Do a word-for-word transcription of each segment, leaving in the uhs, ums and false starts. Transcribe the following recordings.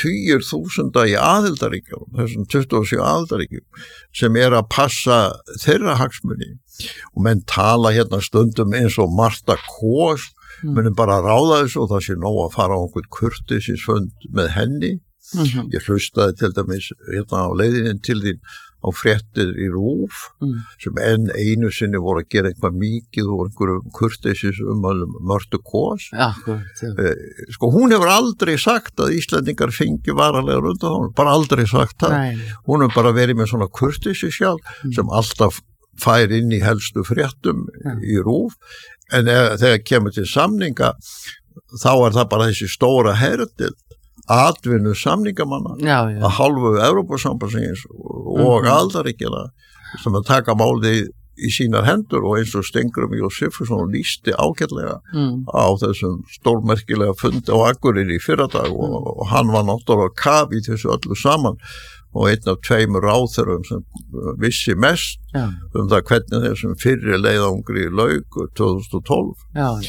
tugir þúsunda í aðildarríkjum, þessum tuttugu og sjö aðildarríkjum, sem er að passa þeirra hagsmuni. Og menn tala hérna stundum eins og Marta Kós, mm. munum bara ráða þessu og það sé nóg að fara á einhvern kurteisisfund með henni. Mm-hmm. Ég hlustaði til dæmis hérna á leiðinin til þín á fréttir í RÚV mm. sem enn einu sinni voru að gera eitthvað mikið og einhverjum kurteisis um Mörtu Kós. Ja, eh, sko hún hefur aldrei sagt að Íslendingar fengi varalegar undanþágur, bara aldrei sagt það. Nei. Hún hefur bara verið með svona kurteisisjál mm. sem alltaf fær inn í helstu fréttum ja. Í RÚV, en eða, þegar kemur til samninga þá er það bara þessi stóra herdild atvinnu samningamanna já, já. Að hálfu Evrópusambandsins og mm-hmm. aldaríkjana sem að taka málið í sínar hendur og eins og Steingrímur J. Sigfússon lýsti ágætlega mm. á þessum stórmerkilega fundi á Akureyri í fyrradag mm. og, og hann var náttúrulega kaf í þessu öllu saman og einn af tveimur ráðherrum sem vissi mest já. Um það hvernig þessum fyrri leiðangri lauk tvö þúsund og tólf já, já.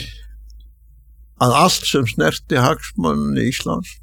Að allt sem snerti hagsmunni Íslands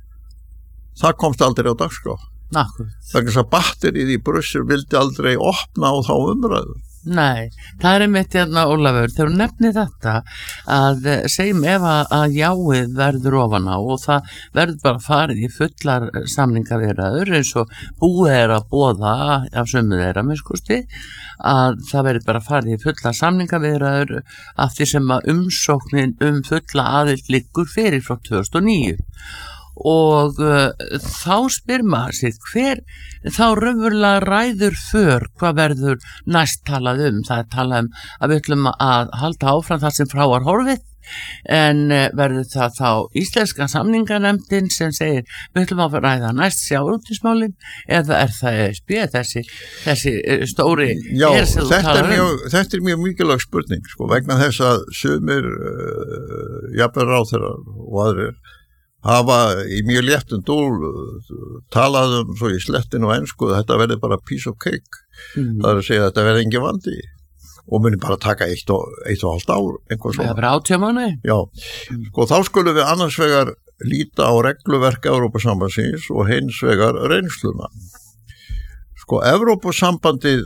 það komst aldrei á dagskrá. Vegna þess að batterið í Brussel vildi aldrei opna á þá umræðu. Nei, það er einmitt hérna Ólafur, þegar þú nefnir þetta að segjum ef að jáið verður ofan á og það verður bara farið í fullar samningaviðræður eins og búið er að boða af sömu þeirra miskusti að það verður bara farið í fullar samningaviðræður af því sem að umsóknin um fulla aðild liggur fyrir frá tvö þúsund og níu. Og uh, þá spyr maður sig hver þá raunverulega ræður för hvað verður næst talað um. Það er talað um að við ætlum að halda áfram það sem frá var horfið en uh, verður það þá íslenska samninganefndin sem segir við ætlum að ræða næst sjávarútvegsmálin eða er það E S B þessi, þessi uh, stóri Já, þetta er, mjög, þetta er mjög mikilvæg spurning sko, vegna þess að sumir uh, jafnvel ráðherrar og aðrir hafa í mjög léttum dól talað um svo í slettinu og ensku þetta verði bara piece of cake mm. það er að segja að þetta verði engin vandi og muni bara taka eitt og, eitt og hálft ár einhver svona. Það er bara átján mánuði. Já, mm. sko þá skulum við annars vegar líta á regluverk Evrópusambandsins og hins vegar reynsluna. Sko Evrópusambandið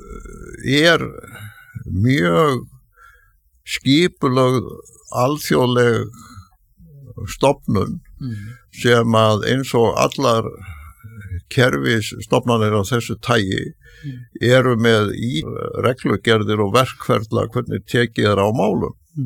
er mjög skipulögð alþjóðleg stofnun mm. sem að eins og allar kerfisstofnanir á þessu tagi mm. eru með í reglugerðir og verkferla hvernig tekið er á málum mm.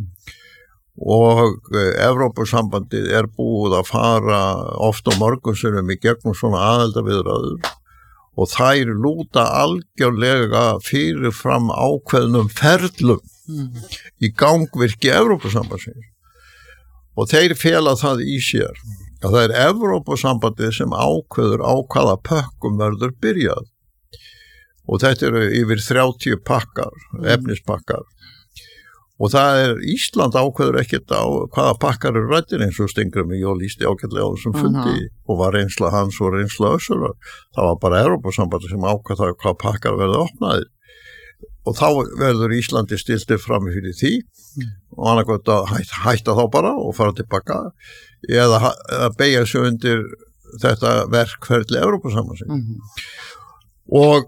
og Evrópusambandið er búið að fara oft á morgunsinnum í gegnum svona aðildarviðræður og þær lúta algjörlega fyrirfram ákveðnum ferlum mm. í gangvirki Evrópusambandsins. Og þeir fela það í sér að það er Evrópusambandið sem ákveður á hvaða pökkum verður byrjað. Og þetta eru yfir þrjátíu pakkar, mm. efnispakkar. Og það er Ísland ákveður ekkert á hvaða pakkar eru rættir eins og Steingrímur J. lýsti ágætlega á þessum fundi uh-huh. og var reynsla hans og reynsla Össurar. Það var bara Evrópusambandið sem ákveður hvaða pakkar verður opnaðir. Og þá verður Íslandi stiltið fram fyrir því mm. og annarkvæmt að hætta, hætta þá bara og fara tilbaka eða að beygja sig undir þetta verkferli Evrópusambandsins. Mm-hmm. Og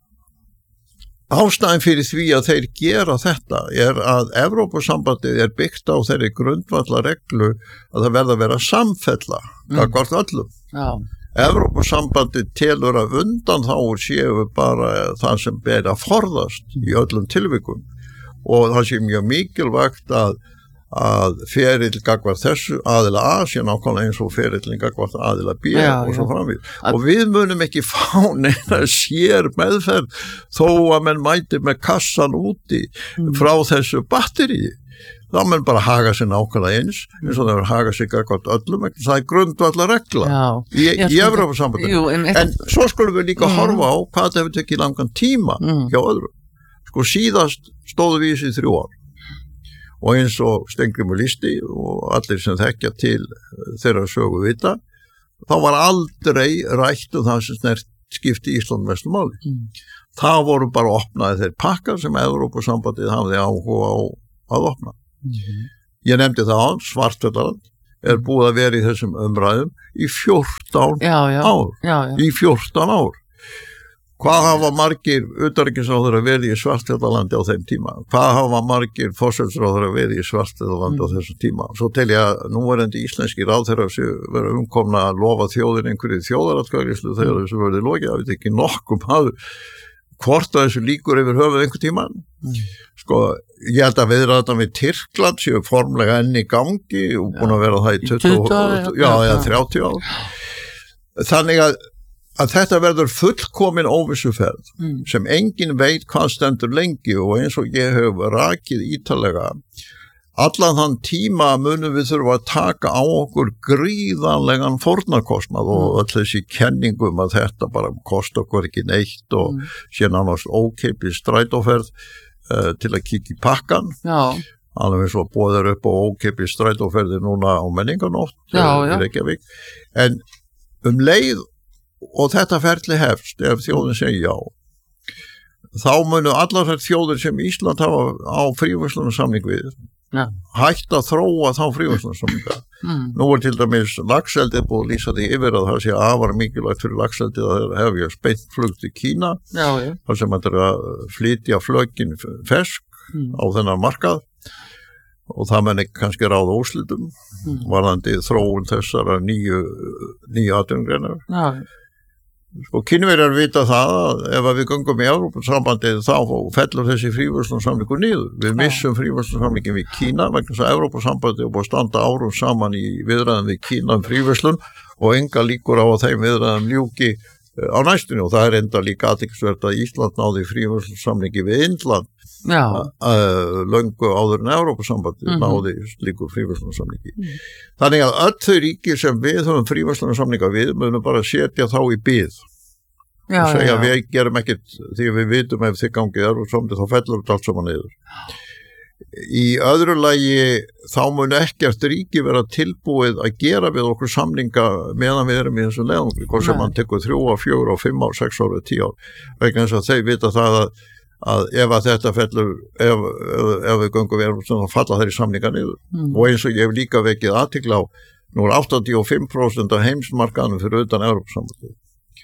ástæðan fyrir því að þeir gera þetta er að Evrópusambandið er byggt á þeirri grundvallarreglu að það verða að vera samfella mm. gagnvart öllum. Já. Evrópusambandið telur að undanþágur séu bara það sem ber að forðast í öllum tilvikum og það sé mjög mikilvægt að, að ferill gagnvart þessu aðila A sé nákvæmlega eins og ferillin gagnvart aðila B já, og svo framvið. Og við munum ekki fá neina sér meðferð þó að menn mæti með kassan úti mm. frá þessu batteríi. þá menn bara haga sér nákvæmlega eins eins og það verður haga sér gagvart öllum það er grundvallar regla já, í, já, í Evrópusambandinu en, en svo skulum við líka mm. horfa á hvað þetta hefur tekið langan tíma mm. hjá öðrum sko síðast stóðu við þessi þrjú ár og eins og Steingrímur lýsti og allir sem þekkja til þeirra sögu vita þá var aldrei rætt um það sem snert skipti Ísland mestu máli mm. það voru bara opnaði þeir pakkar sem Evrópusambandið hafði áhuga á að opna Mm-hmm. Ég nefndi það án, Svartfjallaland, er búið að vera í þessum umræðum í fjórtán já, já, ár. Já, já. Í fjórtán ár. Hvað hafa margir utanríkisráðherra verið í Svartfjallalandi á þeim tíma? Hvað hafa margir forsætisráðherra verið í Svartfjallalandi mm. á þessum tíma? Svo tel ég að núverandi íslenski ráðherra sem vera umkomna að lofa þjóðin einhverju þjóðaratkvæðislu þegar mm. þessu verið lokið. Það veit ekki nokkum hafi hvort að þessu líkur yfir höfuð einhver tíma. Mm. Sko, ég held að viðræðan við Tyrkland séu formlega enn í gangi og búin að vera það í tuttugu, já, eða þrjátíu ár. Þannig að að þetta verður fullkomin óvissuferð mm. sem enginn veit hvað stendur lengi og eins og ég hef rakið ítalega allan þann tíma munum við þurfa að taka á okkur gríðanlegan fórnarkostnað mm. og öll þessi kenningum að þetta bara kosta okkur ekki neitt og mm. sé nánast ókeypis strætóferð uh, til að kíkja í pakkan. Já. Alveg eins og boðar upp og ókeypis strætóferði núna á menningarnótt já, í Reykjavík. En um leið og þetta ferli hefst ef þjóðin segir já þá munu allar þær þjóðir sem Ísland hafa á fríverslunarsamning við ja. hægt að þróa þá fríverslunarsamninga mm. nú er til dæmis laxeldið búið að lýsa því yfir að það sé afar mikilvægt fyrir laxeldið að hefja beint flug til Kína já, já. þar sem þetta er að flytja flögin fersk mm. á þennan markað og það menn ekki kannski ráða úrslitum mm. varðandi þróun þessara nýju nýju atvinnugreinar já Sko Kínverjar vita það að ef að við göngum í Evrópusambandið þá fellur þessi fríverslunarsamningur niður. Við missum fríverslunarsamningin við Kína vegna þess að Evrópusambandið er búið að standa árum saman í viðræðum við Kína um fríverslun og enga líkur á að þeim viðræðum ljúki á næstunni og það er enda líka athyglisvert að Ísland náði fríverslunarsamningi við Indland uh, löngu áður en Evrópusambandið mm-hmm. náði líkur fríverslunarsamningi. Mm. Þannig að öll þau ríki sem við höfum fríverslunarsamninga við munum bara setja þá í bið já, og segja já, já. Við gerum ekkert því við vitum ef þið gangið er og samtid þá fellur þetta allt saman niður. Í öðru lagi þá mun ekkert ríki vera tilbúið að gera við okkur samninga meðan við erum í þessu leiðangri, hvort sem hann tekur þrjú og fjögur og fimm ár, sex ár og tíu ár vegna þess að þeir vita það að, að ef að þetta fellur ef, ef, ef við göngum við erum þá falla þeir í samninga niður mm. og eins og ég hef líka vekið athygli á nú er áttatíu og fimm prósent af heimsmarkaðanum fyrir utan Evrópusambandið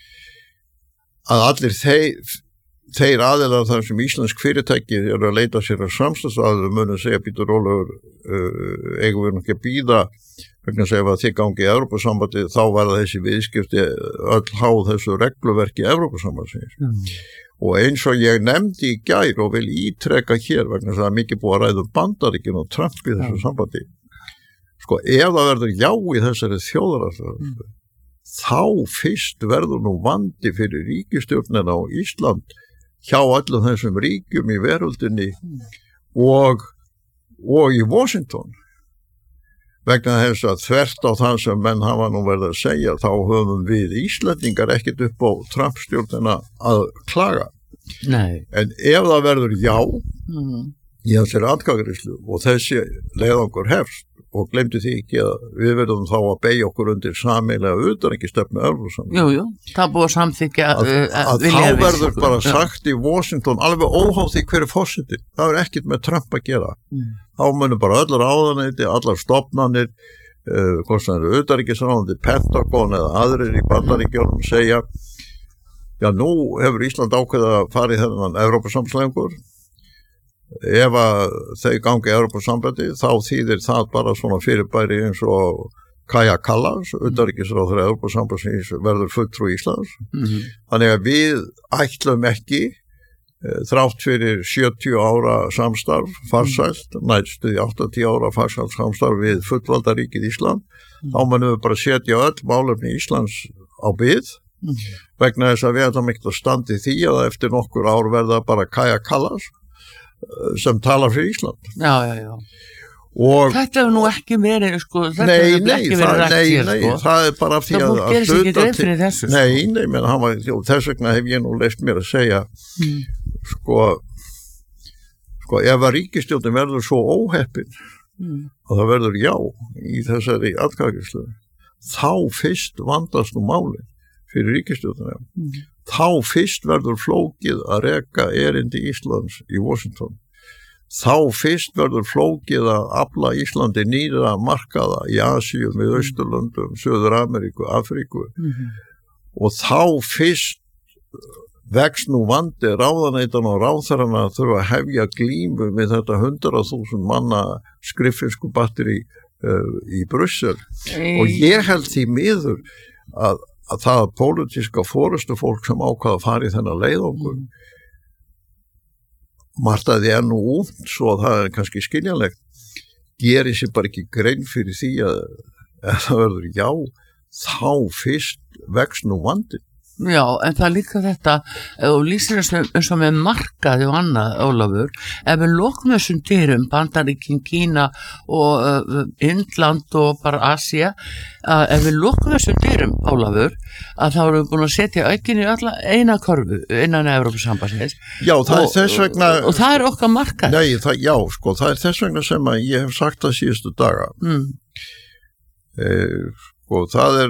að allir þeir þeir aðilar þar sem íslensk fyrirtæki eru að leita sér að samstagsaðilum munum segja býtur rólegur uh, eigum við ekki að býða vegna að segja að þið gangi í Evrópusambandi þá var þessi viðskipti öll háð þessu regluverki Evrópusambandsins mm. og eins og ég nefndi í gær og vil ítreka hér vegna að það er mikið búið að ræða um Bandaríkin og Trump í þessu mm. sambandi sko ef það verður já í þessari þjóðaraðferð mm. þá fyrst verður nú vandi fyrir ríkisstjórnina á Ísland hjá öllum þessum ríkjum í veröldinni og, og í Washington vegna þess að þvert á það sem menn hafa nú verið að segja þá höfum við Íslendingar ekkert upp á Trump-stjórnina að klaga. Nei. En ef það verður já mm. í þessari atkvæðagreiðslu og þessi leiðangur hefst og glemdi því ekki að við verðum þá að beygja okkur undir sameiginlega utanríkisstefnu Evrópusambandsins. Jú, jú, það búið að samþykkja að, að, að þá verður bara sagt í Washington alveg óháð því hver er forseti. Það er ekkert með Trump að gera. Mm. Þá munum bara öllar ráðuneyti, allar stofnanir, uh, hvort sem eru utanríkisráðuneyti, Pentagon eða aðrir í Bandaríkjunum segja já, nú hefur Ísland ákveðið að fara í þennan Evrópusambandsleiðangur. Ef að þau gangi í Evrópusambandi þá þýðir það bara svona fyrirbæri eins og Kaja Kallas, utanríkisráðherra Evrópusambandsins verður fulltrúi Íslands. Mm-hmm. Þannig að við ætlum ekki þrátt fyrir sjötíu ára samstarf farsælt, næstu í áttatíu ára farsælt samstarf við fullvalda ríkið Ísland, mm. þá munum við bara setja öll málefni Íslands á bið mm. vegna þess að við ætlum ekki að standa í því að eftir nokkur ár verða bara Kaja Kallas sem talar fyrir Ísland. Já, já, já. Og þetta hefur nú ekki verið, sko, þetta nei, hefur nei, ekki það, verið rætt nei, hér, nei, sko. Það er bara því það að... Það gerist ekki greið fyrir þessu, sko. Nei, nei, menn hann var, jó, þess vegna hef ég nú leist mér að segja, mm. sko, sko, ef að ríkisstjórnin verður svo óheppin mm. og það verður já í þessari atkvæðagreiðslu, þá fyrst vandast nú málin fyrir ríkisstjórnina. Mm. Þá fyrst verður flókið að reka erindi Íslands í Washington þá fyrst verður flókið að afla Íslandi nýra markaða í Asíu, við Austurlöndum, Suður-Ameríku, Afríku Mhm. og þá fyrst vex nú vandi ráðaneitan og ráðherrana þurfa að hefja glímu við þetta hundrað þúsund manna skriffinsku batteri uh, í Brussel og ég held því miður að, að það pólitíska forustu fólk sem ákvaða að fara í þennan leiðangur mm. margt að því er nú út svo að það er kannski skiljanlegt gerir sér bara ekki grein fyrir því að ef það verður já þá fyrst vex nú vandi. Já, en það er líka þetta og lýsir þess eins og með markaði og annað, Ólafur, ef við lokum þessum dyrum, Bandaríkin, Kína og uh, Indland og bara Asía, að ef við lokum þessum dyrum, Ólafur, að þá erum við búin að setja aukin í alla eina korfu innan Evrópusambandsins. Já, það er þess vegna og, og það er okkar markaði. Nei, það, já, sko, það er þess vegna sem að ég hef sagt það síðustu daga. Mm. Eh, og það er,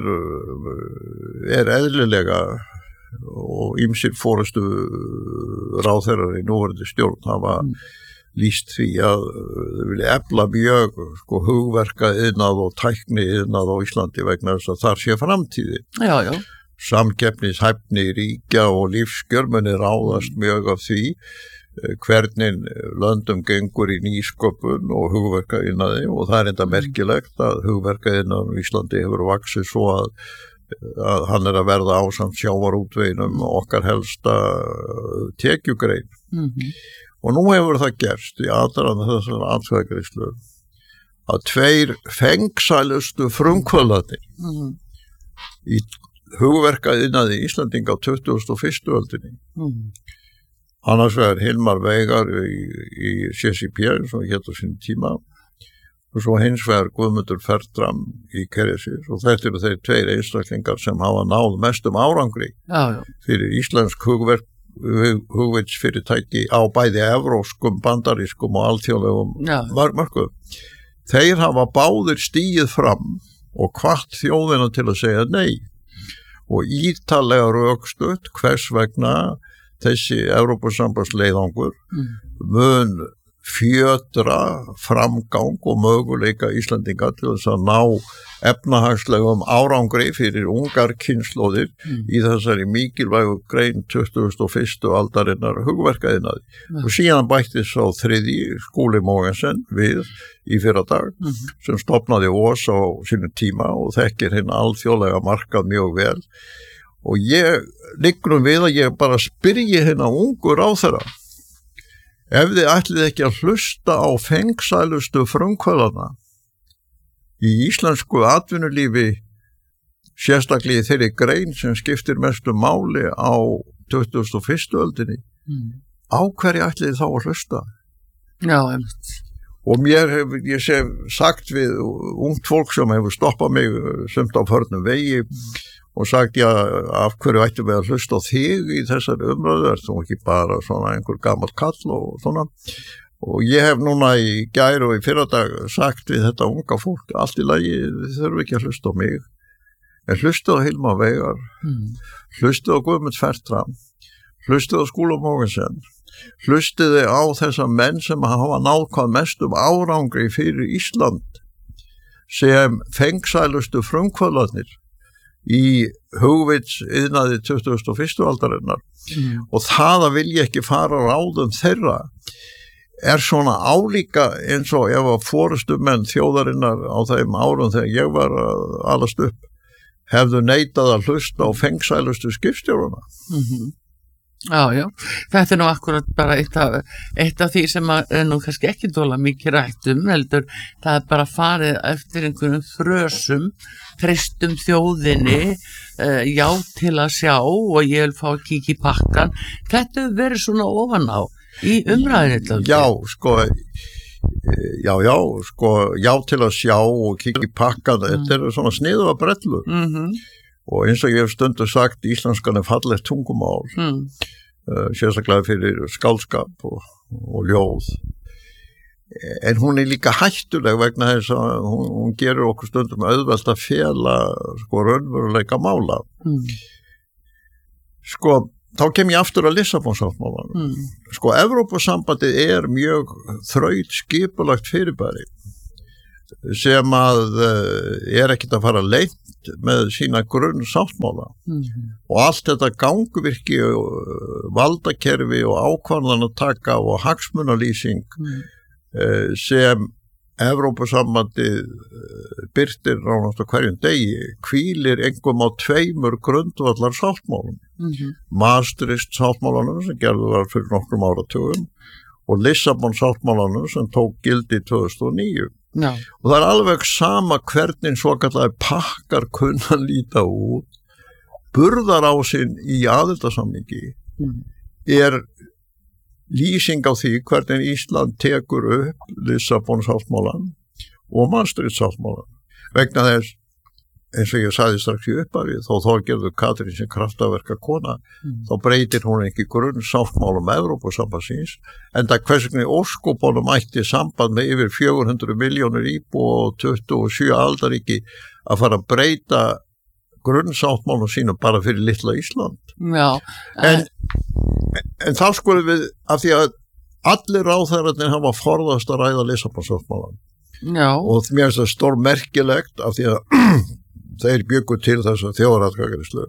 er eðlilega og ýmsir fórustu ráðherrar í núverandi stjórn hafa mm. lýst því að þau vilja efla mjög sko, hugverka iðnað og tækni iðnað á Íslandi vegna þess að þar sé framtíði. Já, já. Samkeppnishæfni ríkja og lífskjörmunni ráðast mjög af því hvernig löndum gengur í nýsköpun og hugverkaiðnaði og það er enda merkilegt að hugverkaiðnaðum í Íslandi hefur vaxið svo að, að hann er að verða ásamt sjávarútveginum okkar helsta tekjugrein. Mm-hmm. Og nú hefur það gerst í aðdraðan þessar atkvæðagreiðslu að tveir fengsælustu frumkvöðlarnir mm-hmm. í hugverkaiðnaði Íslandinga á tuttugustu og fyrstu öldinni Mm-hmm. annars vegar Hilmar Veigar í, í C C P sem hétt á sín tíma og svo hins vegar Guðmundur Fertram í Keresis og þetta eru þeir tveir einstaklingar sem hafa náð mestum árangri já, já. fyrir íslensk hugverk, hug, hugvitsfyrirtæki á bæði evróskum, bandarískum og alþjóðlegum mörgum. Þeir hafa báðir stíið fram og hvatt þjóðina til að segja nei og ítarlega rökstutt hvers vegna þessi Evrópusambandsleiðangur mm. mun fjötra framgang og möguleika Íslandinga til þess að ná efnahagslegum árangri fyrir ungar kynslóðir mm. í þessari mikilvægu grein tuttugustu og fyrstu aldarinnar hugverkaiðnaði. Mm. Og síðan bættist á þriðji Skúli Mogensen við í fyrradag mm. sem stofnaði O S á sínu tíma og þekkir hinn alþjóðlega markað mjög vel. Og ég liggur við að ég bara spyrji hérna ungur á þeirra ef þið ætlið ekki að hlusta á fengsælustu frumkvöðlarna í íslensku atvinnulífi sérstaklega í þeirri grein sem skiptir mestu máli á tuttugustu og fyrstu öldinni mm. á hverju ætlið þið þá að hlusta? Já, einmitt. Og mér hef, ég sé sagt við ungt fólk sem hefur stoppað mig sumt á förnum vegi mm. og sagt, já, af hverju ættum við að hlusta á þig í þessari umræðu, er þú ekki bara svona einhver gamall kall og svona. Og ég hef núna í gær og í fyrradag sagt við þetta unga fólk, allt í lagi, þið þurfum ekki að hlusta á mig. En hlusta á Hilmar Veigar, mm. hlusta á Guðmund Fertram, hlusta á Skúla Mogensen, hlusta á þessa menn sem hafa náð hvað mestum árangri fyrir Ísland sem fengsælustu frumkvöðlarnir í hugvits iðnaði tuttugustu og fyrstu aldarinnar mm. og það að vilja ekki fara ráðum þeirra er svona álíka eins og ef að forystumenn þjóðarinnar á þeim árum þegar ég var að alast upp hefðu neitað að hlusta á fengsælustu skipstjórana. Mm-hmm. Já, já, þetta er nú akkurat bara eitt af, eitt af því sem er nú kannski ekki dóla mikið rætt um, heldur það er bara farið eftir einhverjum frösum, treystum þjóðinni, uh, já til að sjá og ég vil fá að kíkja í pakkan. Þetta hefur verið svona ofan á í umræðinu. Já, sko, já, já, sko, já til að sjá og kíkja í pakkan, mm. þetta er svona sniðu að brellur. Mhm. Og eins og ég hef stundu sagt, íslenskan er fallegt tungumál, mm. uh, sérstaklega fyrir skáldskap og, og ljóð. En hún er líka hættuleg vegna þess að hún, hún gerir okkur stundum auðvelt að fela sko raunveruleika mála. Mm. Sko, þá kem ég aftur að Lissabonsáttmálanum. Mm. Sko, Evrópusambandið er mjög þraut skipulagt fyrirbæri sem að er ekkert að fara leynt með sína grunn sáttmála mm. og allt þetta gangvirki og valdakerfi og ákvarðanataka og hagsmunalýsing mm. sem Evrópusambandið birtir nánast á hverjum degi hvílir engum á tveimur grundvallar sáttmálum mm-hmm. Maastricht sáttmálanum sem gerður var fyrir nokkrum áratugum og Lissabon sáttmálanum sem tók gildi tvö þúsund og níu no. Og það er alveg sama hvernig svo kallaði pakkar kunna líta út burðarásinn í aðildarsamningi mm. er lýsing á því hvernig Ísland tekur upp Lissabon sáttmálan og Maastricht sáttmálan vegna þess, eins og ég sagði strax í upphafi, þó þá gerður Katrín sem kraftaverka kona, mm. þá breytir hún ekki grunn sáttmálum Evrópusambandsins, en það hvers vegna óskopunum ætti samband með yfir fjögur hundruð milljónir íbúa og tuttugu og sjö aldaríki að fara að breyta grunnsáttmálum sínum bara fyrir litla Ísland. Já. En, en þá skulum við, af því að allir ráðherrarnir hafa forðast að ræða Lissabonsáttmálann. Já. Og mér finnst það stórmerkilegt af því að þeir byggu til þess að þjóðaratkvæðagreiðslu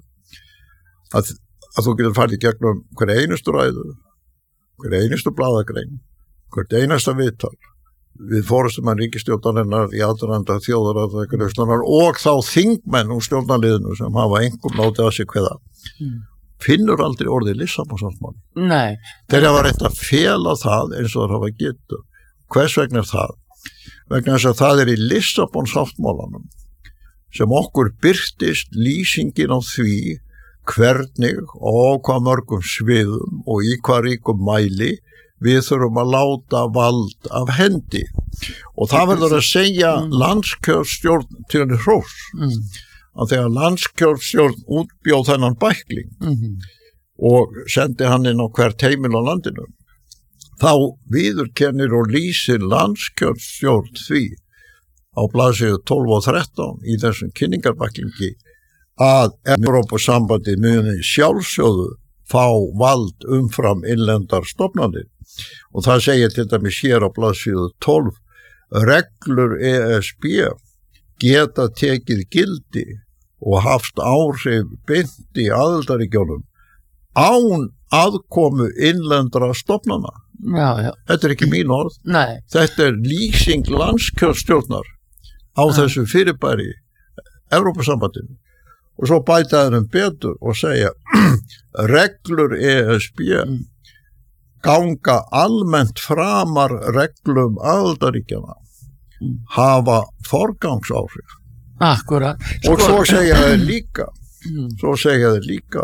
að, að þú getur farið í gegnum hver einustu ræðu, hver einustu blaðagrein, hvert einasta viðtal við forystumenn ríkisstjórnarinnar í aðdraganda þjóðaratkvæðagreiðslunnar og þá þingmenn úr stjórnarliðinu sem hafa einhver látið að sig hveða. Mm. Finnur aldrei orðið Lissabonsáttmála. Nei. Þeir hafa reynt að fela það eins og þeir hafa getur. Hvers vegna er það? Vegna þess að það er í Lissabonsáttmálanum sem okkur birtist lýsingin á því hvernig og hvað mörgum sviðum og í hvað ríkum mæli við þurfum að láta vald af hendi. Og það verður að segja mm. landskjörstjórn til henni hrós. Mm. Að þegar landskjörstjórn útbjóð þennan bækling mm. og sendi hann inn á hvert heimil á landinu, þá viðurkennir og lýsir landskjörstjórn því á blaðsíðu tólf og þrettán í þessum kynningarbæklingi að Evrópusambandið muni sjálfsögðu fá vald umfram innlendar stofnanir. Og það segir til dæmis hér á blaðsíðu tólf, reglur E S B geta tekið gildi og haft áhrif beint í aðildarríkjunum án aðkomu innlendra stofnana. Já, já. Þetta er ekki mín orð. Nei. Þetta er lýsing landskjörstjórnar á ja. Þessu fyrirbæri Evrópusambandinu. Og svo bæta þeir um betur og segja reglur E S B mm. ganga almennt framar reglum aðildarríkjanna mm. hafa forgangsáhrif. Akkurat. Sko. Og svo segja þeir líka mm. svo segja þeir líka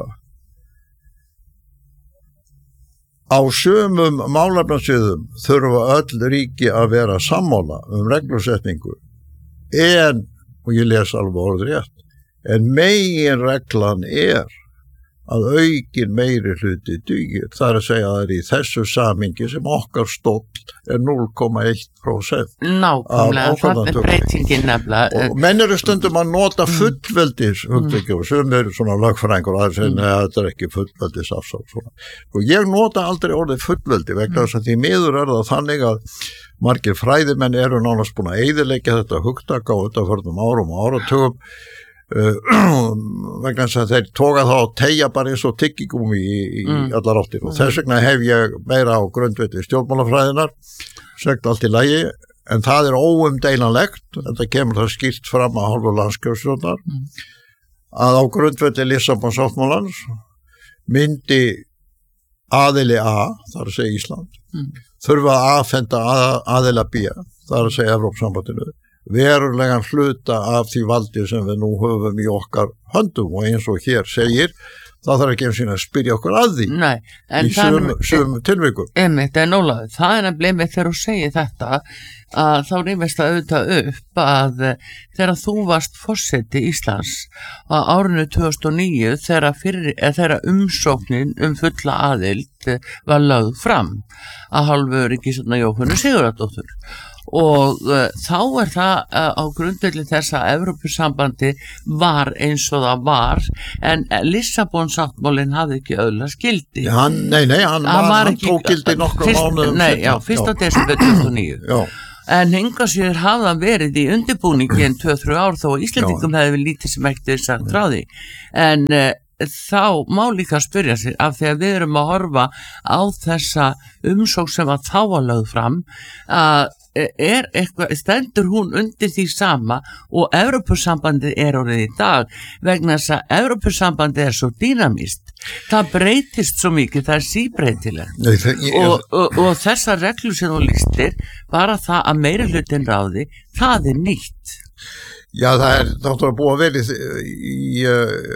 á sumum málefnasviðum þurfa öll ríki að vera sammála um reglusetningu en, og ég les alveg orðið rétt, en megin reglan er að aukin meiri hluti dugir. Það er að segja að það er í þessu samingi sem okkar stóll er núll komma eitt prósent. Nákvæmlega, það er breytingin nefnilega. Og menn eru stundum að nota fullveldis hugtökjum, mm. sem eru svona lögfræðingur og það er að segja að þetta er ekki fullveldis afsátt. Og ég nota aldrei orðið fullveldi vegna þess að því miður er það þannig að margir fræðimenn eru nánast búin að eyðileggja þetta hugtak á þetta förnum árum og áratugum Uh, vegna þess að þeir tóka þá að tegja bara eins og tyggigúmi í, í mm. allar áttir og þess vegna hef ég meira á grundvelli stjórnmálafræðinar sagt allt í lagi, en það er óumdeilanlegt, þetta kemur það skýrt fram að hálfu landskjörstjórnar mm. að á grundvelli Lissabonsáttmálans myndi aðili A, það er að segja Ísland mm. þurfa að afhenda að, aðila B, það er að segja Evrópusambandinu verulegan hluta af því valdi sem við nú höfum í okkar höndum og eins og hér segir, það þarf ekki eins og að spyrja okkur að því. Nei, en í sum, sum tilvikum. Einmitt, en Ólafur, það er að blema þegar þú segir þetta að þá reyfist það auðvitað upp að þegar þú varst forseti Íslands á árinu tvö þúsund og níu þegar, fyrir, þegar umsóknin um fulla aðild var lögð fram að hálfu ríkisstjórnar Jóhönnu Sigurðardóttur og uh, þá er það uh, á grundvelli þess að Evrópusambandi var eins og það var en Lissabon-sáttmálinn hafði ekki öðlast gildi. Ja, hann, nei, nei, hann, hann, var, hann tók gildi nokkur mánuðum. Nei, já, fyrsta desember tvö þúsund og níu. Já. En hingað sér hafði hann verið í undirbúningi en tvö til þrjú ár þó að Íslendingum hefði við lítið sem ekkert verið sagt frá því. En uh, þá má líka spyrja sig af því að við erum að horfa á þessa umsókn sem var þá að lögð fram að er eitthvað, stendur hún undir því sama og Evrópusambandið er orðið í dag vegna þess að Evrópusambandið er svo dýnamíst, það breytist svo mikið, það er síbreytilegt Nei, það, ég, og, og, og þessar reglur sem þú listir, bara það að meiri hlutin ráði, það er nýtt. Já, það er þáttur að búa vel í, í, í,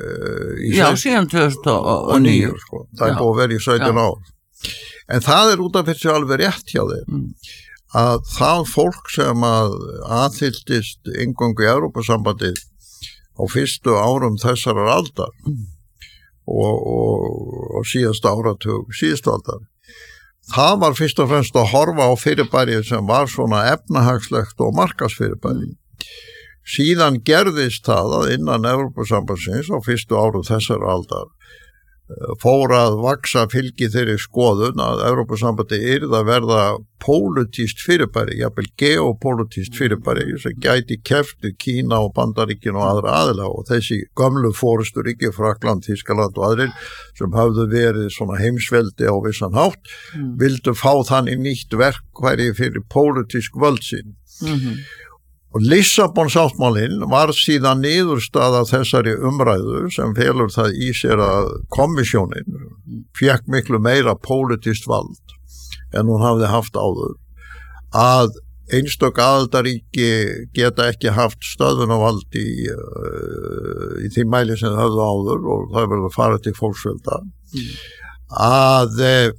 í Já, síðan tvö þúsund og níu sko. Það er búa vel í sautján ár. En það er út af fyrir sig alveg rétt hjá þeim mm. að það fólk sem að aðhylltist inngöngu í Evrópusambandið á fyrstu árum þessarar aldar mm. og, og, og síðasta áratug síðustu aldar, það var fyrst og fremst að horfa á fyrirbæri sem var svona efnahagslegt og markaðsfyrirbæri. Síðan gerðist það að innan Evrópusambandsins á fyrstu árum þessar aldar fór að vaksa fylgi þeirri skoðun að Evrópusambandi yrði að verða pólitískt fyrirbæri, jafnvel geopólitískt fyrirbæri sem gæti keppt Kína og Bandaríkin og aðra aðila og þessi gömlu forysturíki, Frakkland, Þýskaland og aðrir sem hafðu verið svona heimsveldi á vissan hátt, mm. vildu fá þannig nýtt verkværi fyrir pólitísk völd sín. Mm-hmm. Og Lissabon-sáttmálinn var síðan niðurstaða þessari umræðu sem felur það í sér að kommissjónin fékk miklu meira pólitískt vald en hún hafði haft áður, að einstök aðildarríki geta ekki haft stöðvunarvald í, uh, í því mæli sem það hafði áður og það verður að fara til fólksfjölda, mm. að uh,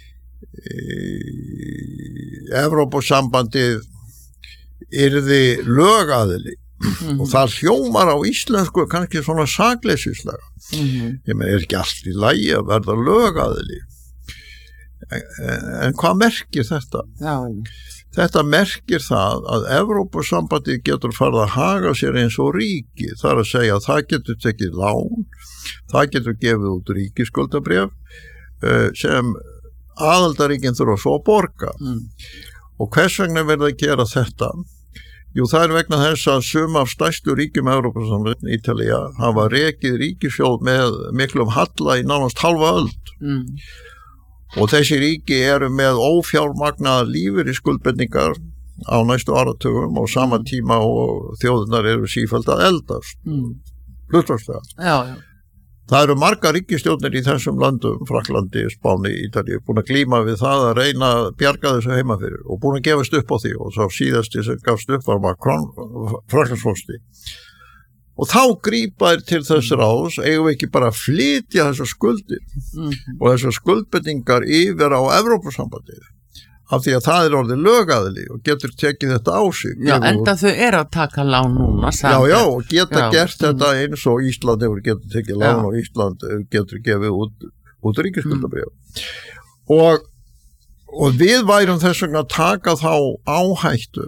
Evrópusambandið yrði lögaðili mm-hmm. og það hljómar á íslensku kannski svona sakleysislega mm-hmm. ég með er ekki allt í lagi að verða lögaðili en, en hvað merkir þetta? Já. Þetta merkir það að Evrópusambandið getur farið að haga sér eins og ríki, þar að segja að það getur tekið lán, það getur gefið út ríkisskuldabréf sem aðildarríkin þurfa svo að borga mm. og hvers vegna verða að gera þetta? Jú, það er vegna þess að sum af stærstu ríkjum Evrópusambandsins, Ítalía, hafa rekið ríkissjóð með miklum halla í nánast halva öld. Mm. Og þessi ríki eru með ófjármagnaðar lífeyrisskuldbindingar á næstu áratugum og sama tíma og þjóðirnar eru sífellt að eldast. Mm. Hlutvarslega. Já, já. Það eru margar ríkisstjórnir í þessum löndum, Frakklandi, Spáni, Ítalíu, búin að glíma við það að reyna að bjarga þessu heima fyrir og búin að gefast upp á því og þá síðasti sem gafst upp var Macron, Frakklandsforseti. Og þá grípa þér til þess ráðs, eigum við ekki bara að flytja þessar skuldir mm-hmm. og þessar skuldbindingar yfir á Evrópusambandið. Af því að það er orðið lögaðili og getur tekið þetta á sig. Já, enda þau eru að taka lán núna. Já, já, og geta já. gert mm. þetta eins og Ísland hefur getur tekið lán já. og Ísland getur gefið út, út ríkisskuldabréf. Mm. Og, og við værum þess vegna að taka þá áhættu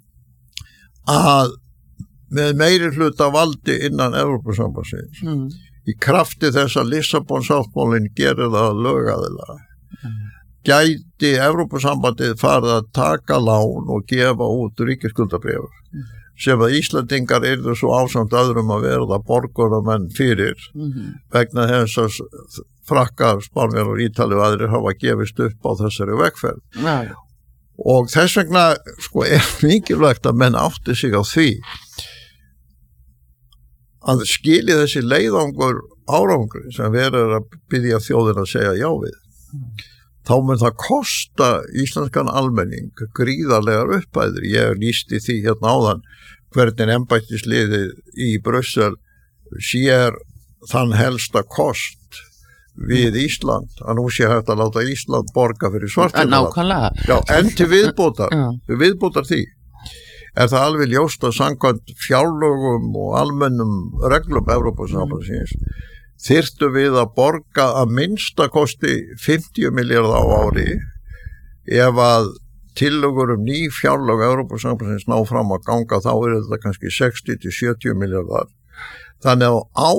að með meiri hluta valdi innan Evrópusambandsins mm. í krafti þess að Lissabon-sáttmálinn gerir það lögaðilega. Mm. Gæti Evrópusambandið farið að taka lán og gefa út ríkisskuldabréf mm. sem að Íslandingar yrðu svo ásamt öðrum að verða borgaramenn fyrir mm-hmm. vegna þess að Frakkar, Spánverjar, Ítalíu og aðrir hafa gefist upp á þessari vegferð. Nei. Og þess vegna sko, er mikilvægt að menn átti sig á því að skili þessi leiðangur árangur sem verður að biðja þjóðin að segja já við. Mm. Þá mun það kosta íslenskan almenning gríðarlegar upphæðir. Ég lýsti því hérna áðan hvernig embættisliðið í Brussel sér þann helsta kost við Ísland, að nú sé hægt að láta Ísland borga fyrir svartfjöldar. Já, en til viðbótar, til viðbótar því, er það alveg ljóst að samkvæmt fjárlögum og almennum reglum Evrópusambandsins þyrftu við að borga að minnsta kosti fimmtíu milljarða á ári ef að tillögur um ný fjárlög Evrópusambandsins ná fram að ganga þá er þetta kannski sextíu til sjötíu milljarðar. Þannig að á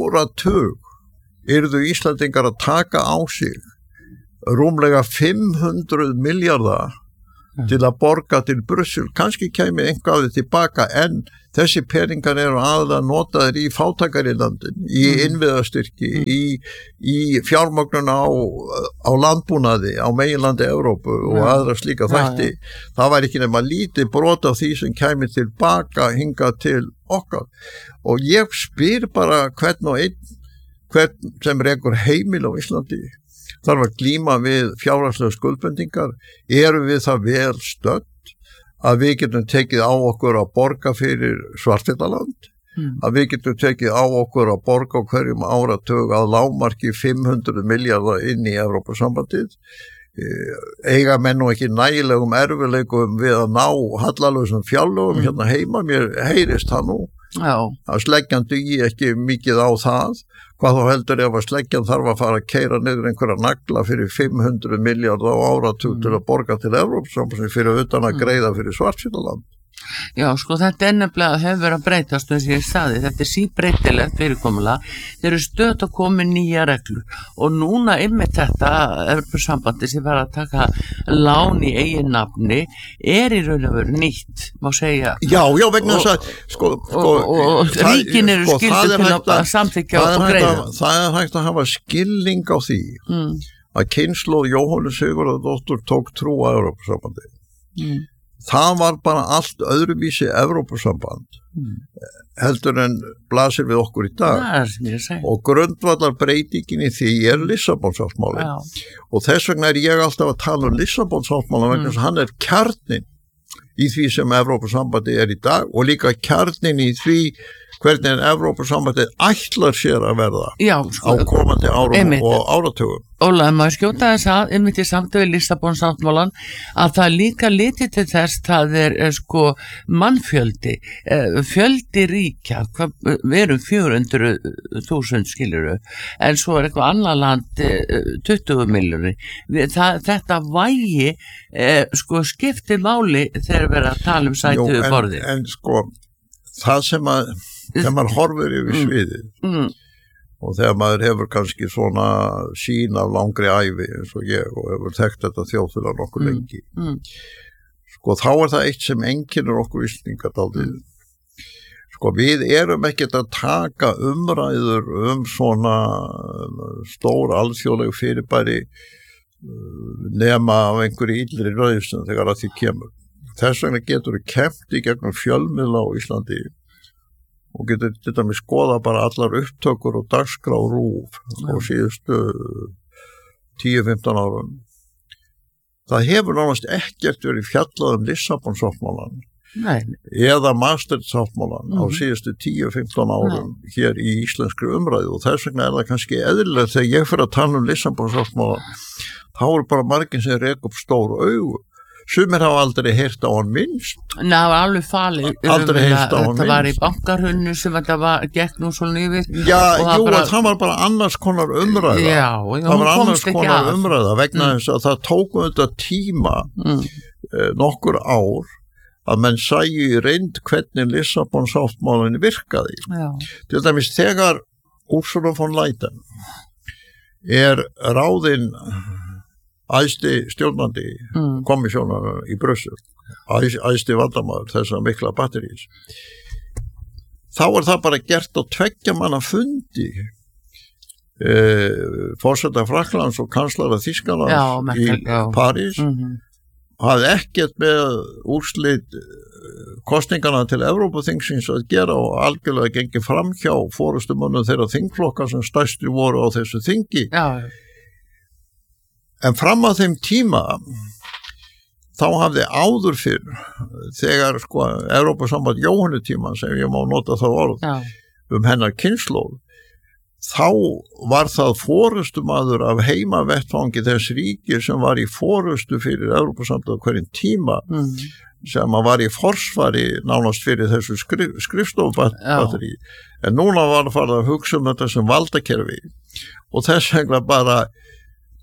áratug yrðu Íslandingar að taka á sig rúmlega fimm hundruð milljarða til að borga til Brussel, kannski kæmi einhvað tilbaka en þessi peningar eru aðalega notaðir í fátækari landin, í innviðastyrki, mm. í, í fjármögnun á, á landbúnaði, á meginlandi Evrópu og ja. aðra slíka þætti. Ja, ja. Það var ekki nema lítið brot af því sem kæmi tilbaka hinga til okkar. Og ég spyr bara hvern og einn, hvern sem rekur heimil á Íslandi, þarf að glíma við fjárhagslega skuldbendingar, eru við það vel stödd að við getum tekið á okkur að borga fyrir Svartfjallaland, mm. að við getum tekið á okkur að borga á hverjum áratug að lágmarki fimm hundruð milljarða inn í Evrópusambandið, eiga menn og ekki nægilegum erfileikum við að ná hallalösum fjárlögum mm. hérna heima, mér heyrist það nú, Já. að sleggjan dugi ekki mikið á það, hvað þá heldur ef að sleggjan þarf að fara að keyra niður einhverja nagla fyrir fimm hundruð milljarða á áratug mm. til að borga til Evrópusambandsins fyrir utan að greiða fyrir Svartfjallaland. Já, sko þetta er nefnilega hefur að breytast eins og ég sagði, þetta er síbreytilegt fyrirkomulag, þeir eru stöðt að koma nýja reglur og núna einmitt þetta Evrópusambandi sem var að taka lán í eigin nafni er í raun og veru nýtt, má segja. Já, já, vegna þess að sko, sko, og, og, og ríkin eru sko, skildu til að, að samþykja og greiða. Það er hægt að hafa skilning á því mm. að kynslóð Jóhannu Sigurðardóttur tók trú á Evrópusambandi. Mm. Það var bara allt öðruvísi Evrópusamband mm. heldur en blasir við okkur í dag ja, og grundvallar breytingin í því er Lissabonsáttmáli ja. og þess vegna er ég alltaf að tala um Lissabonsáttmáli mm. vegna þess að hann er kjarnin í því sem Evrópusambandi er í dag og líka kjarnin í því hvernig Evrópusambandi ætlar sér að verða Já, sko, á komandi árum einmitt. Og áratugum. Ólaði, maður skjóta þess að einmitt í samtöfu Lissabonsáttmálan að það líka litið til þess það er sko mannfjöldi, fjöldi ríkja, við erum fjögur hundruð þúsund skiluru, en svo er eitthvað annað land tuttugu milljónir. Þetta vægi sko skiptir máli þegar við erum að tala um sæti við borðið. En, en sko, það sem að þegar maður horfir yfir sviðið mm. og þegar maður hefur kannski svona sín af langri ævi eins og ég og hefur þekkt þetta þjóðfélag nokkuð mm. lengi mm. sko þá er það eitt sem einkennir okkur Íslendinga dálítið mm. sko við erum ekkert að taka umræður um svona stór alþjóðleg fyrirbæri nema af einhverju illri ræðsum þegar að því kemur. Þess vegna getur við kempt í gegnum fjölmiðla á Íslandi og getur þetta með skoða bara allar upptökur og dagskrá RÚV á síðustu tíu til fimmtán árum. Það hefur nánast ekkert verið fjallað um Lissabonsáttmálan eða Maastricht-sáttmálan mm-hmm. á síðustu tíu til fimmtán árum Nei. Hér í íslenskri umræðu og þess vegna er það kannski eðlilegt þegar ég fyrir að tala um Lissabonsáttmálan þá eru bara margir sem rek upp stór augu. Sumir hafa aldrei heyrt á hann minnst. Ná, alveg falið. Aldrei heyrt á hann minnst. Það var í bankarhunnu sem þetta var, gekk nú svo lífið. Já, jú, bara... það var bara annars konar umræða. Já, það var annars konar af. umræða vegna mm. þess að það tókum þetta tíma mm. eh, nokkur ár að menn sæju í reynd hvernig Lissabonsáttmálinn virkaði. Já. Til dæmis þegar Ursula von Leyen er ráðin æðsti stjórnandi mm. komissjónar í Brussel, æðsti vandamaður þessar mikla batterís. Þá er það bara gert á tveggja manna fundi eh, forseta Frakklands og kanslara Þýskalands já, í já. París mm-hmm. hafði ekkert með úrslit kostningana til Evrópuþingsins að gera og algjörlega gengið fram hjá forystumönnum þeirra þingflokka sem stærstu voru á þessu þingi. Já. En fram að þeim tíma þá hafði áður fyrr þegar sko Evrópusamband Jóhannu tíma sem ég má nota það orð Já. um hennar kynslóð þá var það forystumaður af heimavettfangi þess ríki sem var í forystu fyrir Evrópusamband á hverjum tíma mm. sem að var í forsvari nánast fyrir þessu skrif, skrifstofubatteri en núna var það farið að hugsa um þetta sem valdakerfi og þess vegna bara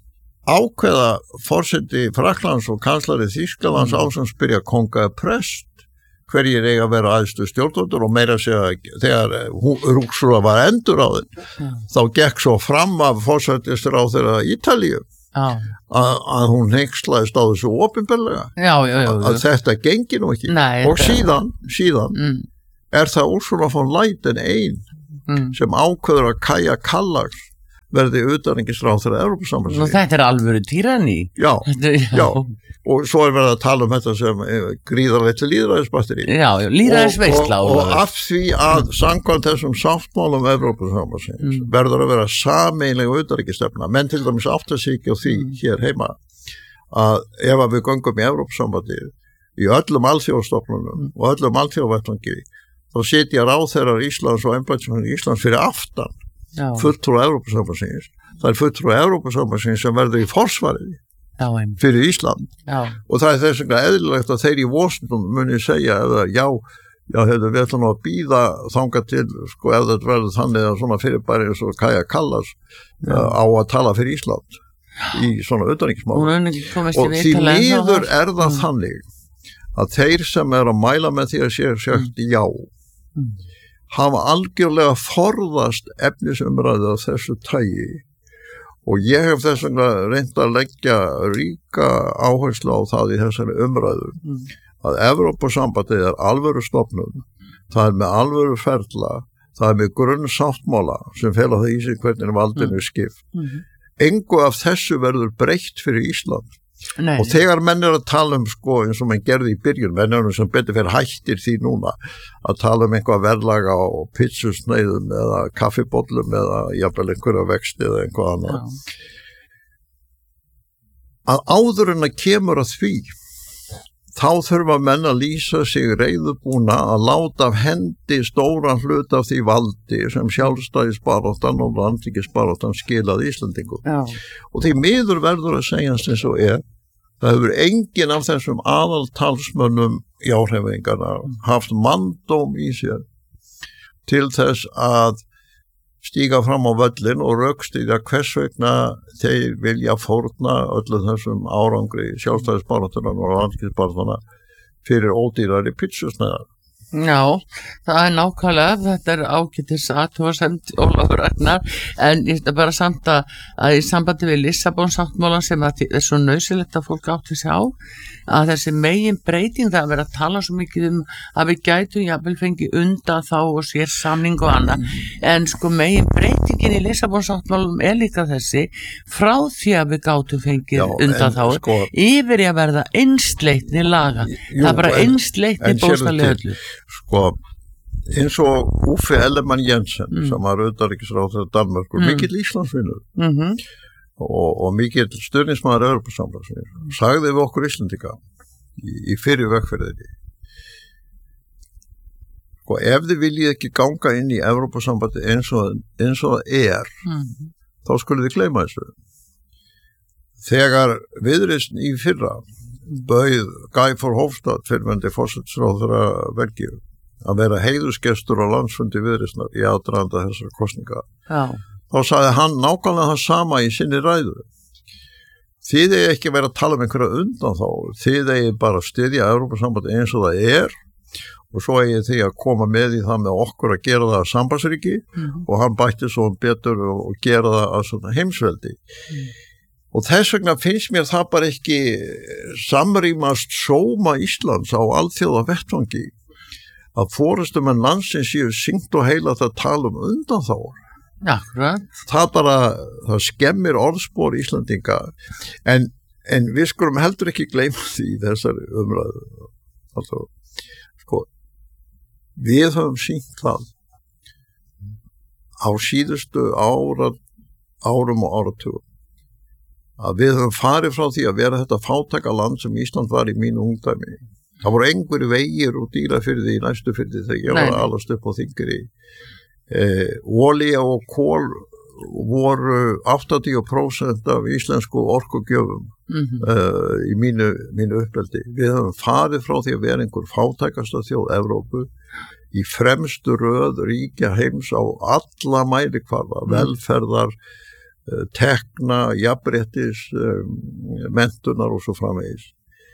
ákveða forseti Frakklands og kanslari Þýskalands mm. á sem spyrja konga prest hverjir eiga að vera æðstu stjórnvöldur og meira segja þegar Úrsúla var endur á þinn mm. þá gekk svo fram af forsætistur á þeirra Ítalíu ah. að, að hún hengslaðist á þessu opinberlega já, já, já, já. að þetta gengi nú ekki Nei, og síðan, síðan mm. er það Úrsúla von Leyen ein mm. sem ákveður að Kaja Kallas verði utanríkisráðherra Evrópusambandsins. Nú þetta er alvöru týranní. Já, þetta, já. já, og svo er verið að tala um þetta sem gríðarlegt lýðræðisbatteri. Já, já, lýðræðisveisla. Og, og, og af því að samkvæmt þessum sáttmálum Evrópusambandsins mm. verður að vera sameiginlega utanríkisstefna, menn til dæmis átt að sig ekki á því mm. hér heima að ef að við göngum í Evrópusambandið í öllum alþjóðastofnunum mm. og öllum alþjóðavettvangi þá sitja ráðherrar Íslands og embættismenn Íslands fyrir aftan Já. fulltrúa Evrópusambandsins. Það er fulltrúa Evrópusambandsins sem verður í forsvarið Já, fyrir Ísland Já. og það er þess vegna eðlilegt að þeir í Washington muni segja eða já, já hefur við ætlum að býða þangað til sko ef þetta verður þannig að svona fyrirbæri eins og Kaja Kallas uh, á að tala fyrir Ísland í svona utanríkismálum og því miður er það mm. þannig að þeir sem er að mæla með því að sé sagt mm. já mm. hafa algjörlega forðast efnisumræðu af þessu tagi og ég hef þess vegna reynt að leggja ríka áherslu á það í þessari umræðu mm. að Evrópusambandið er alvöru stofnun, það er með alvöru ferla, það er með grunnsáttmála sem fela það í sig hvernig valdinu er skipt. Mm. Engu af þessu verður breytt fyrir Ísland. Nei. Og þegar menn er að tala um sko eins og menn gerði í byrjun, menn er sem betur fyrir hættir því núna að tala um einhvað verðlaga og pitsusneiðum eða kaffibollum eða jafnvel einhverja vexti eða einhvað annað Já. Að áður en að kemur að því þá þurfa menn að lýsa sig reiðubúna að láta af hendi stóran hlut af því valdi sem sjálfstæðisbaráttan og landríkisbaráttan skilaði Íslandingum Já. Og því miður verður að segjast eins og er það hefur enginn af þessum aðaltalsmönnum jáhreyfingarna haft manndóm í sér til þess að stíga fram á völlin og rökstyðja hvers vegna þeir vilja fórna öllu þessum árangri sjálfstæðisbaráttunar og landríkisbaráttunar fyrir ódýrari pitsusneiðar. Já, það er nákvæmlega, þetta er ágætis athugasemd Ólafur Ragnar, en ég er bara samt að, að í sambandi við Lissabonsáttmálann sem að er svo nauðsynlegt að fólk átti sig á, að þessi megin breyting það að vera að tala svo mikið um að við gætum jafnvel fengi undan þá og sér samning og annað, en sko megin breytingin í Lissabonsáttmálanum er líka þessi, frá því að við gátum fengið Já, undan þá, sko, yfir í að verða einsleitni laga, jú, það er bara einsleitni bóðslega öllu. Sko, eins og Uffe Ellemann Jensen mm. sem var utanríkisráðherra Danmerkur, mm. mikill Íslandsvinur mm-hmm. og, og mikill stuðningsmaður Evrópusambandsins, sagði við okkur Íslendinga í, í fyrir vegferðinni sko, ef þið viljið ekki ganga inn í Evrópusambandi eins og, eins og það er mm. þá skulið þið gleyma þessu. Þegar Viðreisn í fyrra bauð Guy Verhofstadt fyrrverandi forsætisráðherra Belgíu að vera heiðursgestur á landsfundi Viðreisnar í aðdraganda þessara kosninga. Já. Þá sagði hann nákvæmlega það sama í sinni ræðu. Þið eigi ekki verið að tala um einhverja undan þá, þið eigi bara að styðja Evrópusambandi eins og það er og svo eigi þið að koma með í það með okkur að gera það að sambandsríki mm. og hann bætti svo betur og gera það að svona heimsveldi. Mm. Og þess vegna finnst mér það bara ekki samrýmast sóma Íslands á alþjóða vettvangi að forystumenn landsins séu syngt og heila að tala um undanþágur. Akkurat. Það bara, það skemmir orðspor Íslandinga en, en við skulum heldur ekki gleyma því þessari umræðu. Altså, sko, við höfum syngt það á síðustu ára, árum og áratugum að við höfum farið frá því að vera þetta fátæka land sem Ísland var í mínu ungdæmi. Það voru einhverju vegir og Dýrafirði í næstu firði þegar ég var alast upp á Þingri. Eh, olía og kol voru áttatíu prósent af íslensku orkugjöfum mm-hmm. eh, í mínu, mínu uppeldi. Við höfum farið frá því að vera einhver fátækasta þjóð Evrópu í fremstu röð ríkja heims á alla mælikvarða, mm. velferðar, tekna, jafnréttis, menntunar og svo framvegis.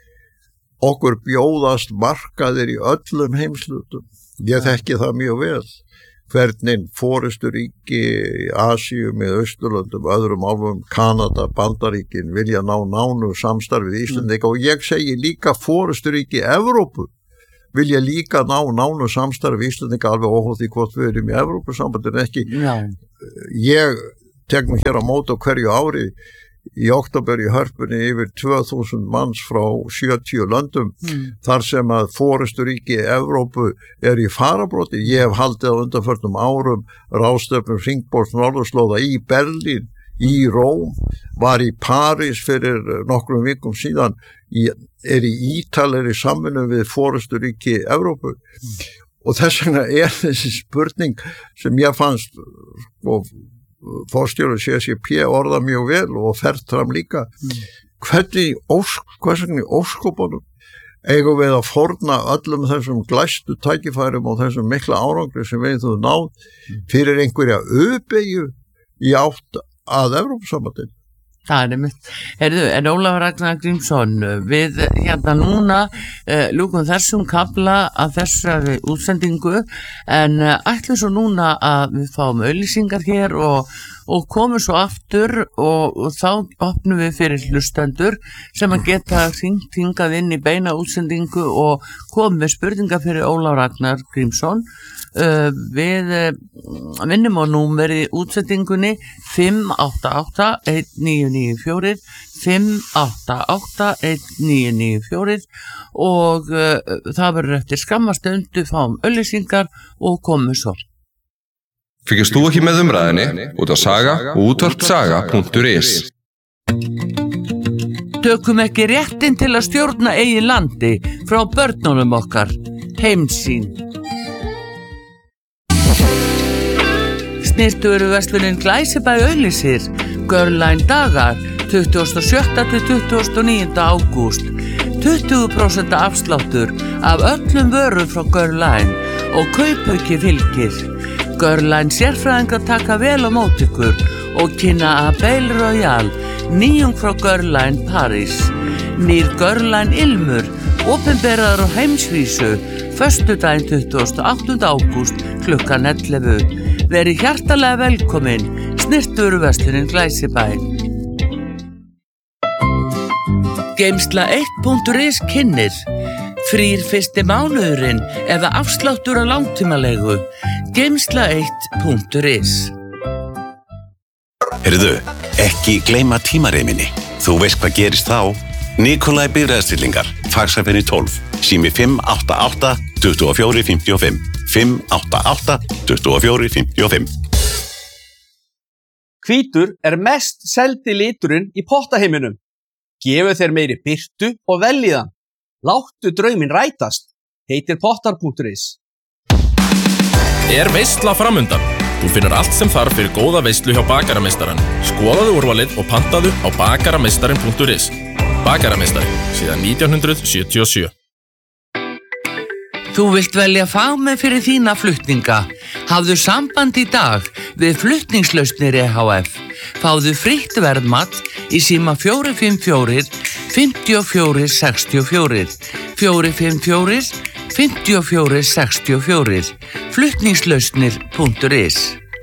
Okkur bjóðast markaðir í öllum heimslutum. Ég þekki það mjög vel. Hvernig forysturíki í Asíu með Austurlöndum, öðrum álfum, Kanada, Bandaríkin vilja ná nánu samstarfið Íslendinga og ég segi líka forysturíki Evrópu vilja líka ná nánu samstarfið Íslendinga alveg óháð því hvort við erum í Evrópusambandinu ekki. Já. Ég tek mig hér á móti á hverju ári í október í Hörpunni yfir tvö þúsund manns frá sjötíu löndum mm. þar sem að forysturíki Evrópu er í farabróti. Ég hef haldið á undanförnum árum ráðstefnum hringborðs norðurslóða í Berlín, í Róm, var í París fyrir nokkrum vikum síðan, í, er í ítalegri samvinnu við forysturíki Evrópu mm. og þess vegna er þessi spurning sem ég fannst og forstjóri C C P orða mjög vel og Fertram líka. Mm. Hvernig ósk, hvernig óskopunum eigum við að forna öllum þessum glæstu tækifærum og þessum mikla árangri sem við þú náð fyrir einhverja öbeigju í átt að Evrópusambandinu. Það er einmitt. Heyrðu, en Ólafur Ragnar Grímsson, við hérna núna uh, ljúkum þessum kafla af þessari útsendingu en uh, ætlum svo núna að við fáum auglýsingar hér og, og komum svo aftur og, og þá opnum við fyrir hlustendur sem að geta hringt hingað inn í beina útsendingu og komum með spurningar fyrir Ólafur Ragnar Grímsson. Uh, við uh, vinnum á númeri útsendingunni fimm átta átta einn níu níu fjögur fimm átta átta einn níu níu fjögur og uh, það verður eftir skammastundu fáum auglýsingar og komum svo. Fylgist þú ekki með umræðinni út á saga og útvarpsaga punktur is. Tökum ekki réttin til að stjórna eigin landi frá börnunum okkar. Heimsýn. Snyrtuverslunin Glæsibæ auglýsir Girline dagar tuttugasta og sjötta til tuttugasta og níunda ágúst. tuttugu prósent afsláttur af öllum vörum frá Girline og kaupauki fylgir. Girline sérfræðingar taka vel á móti ykkur og kynna Abel Royal, nýjung frá Girline Paris. Nýr Girline Ilmur, opinberaður á heimsvísu, föstudaginn tuttugasta og áttunda ágúst klukkan ellefu. Verið hjartalega velkomin, snyrtuverslunin Glæsibæ. Geymsla eitt punktur is kynnir. Frýr fyrsti mánuðurinn eða afsláttur á langtímalegu. Geymsla eitt punktur is. Heyrðu, ekki gleyma tímareiminni. Þú veist hvað gerist þá? Nikolai bifreiðastillingar, Faxafenni tólf, sími fimm átta átta tuttugu og fjögur fimmtíu og fimm, fimm átta átta tuttugu og fjögur fimmtíu og fimm. Hvítur er mest seldi liturinn í pottaheiminum. Gefu þér meiri birtu og veljiðan. Láttu drauminn rætast. Heitir pottar punktur is. Er veisla framundan? Þú finnur allt sem þarf fyrir góða veislu hjá Bakarameistarann. Skoðaðu úrvalið og pantaðu á bakarameistarin punktur is. Bakarameistari, síðan nítján hundruð sjötíu og sjö. Þú vilt velja fagmenn fyrir þína flutninga. Hafðu samband í dag við Flutningslausnir E H F. Fáðu frítt verðmat í síma fjögur fimm fjögur fimm fjögur sex fjögur, fjögur fimm fjögur fimm fjögur sex fjögur, flutningslausnir punktur is.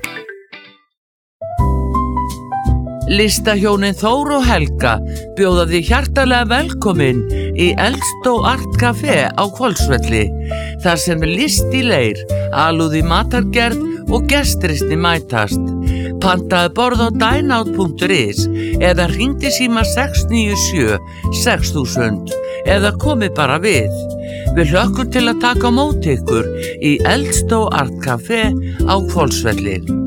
Listahjónin Þór og Helga bjóða þig hjartalega velkomin í Eldstó Art Café á Hvolsvelli, þar sem er list í leir, alúð í matargerð og gestristi mætast. Pantaðu borð á dineout punktur is eða hringdu í síma sex níu sjö sex þúsund eða komið bara við. Við hlökkum til að taka á móti ykkur í Eldstó Art Café á Hvolsvelli.